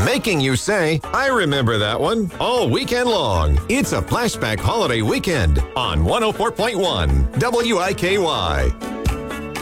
Making you say, I remember that one, all weekend long. It's a flashback holiday weekend on 104.1 WIKY.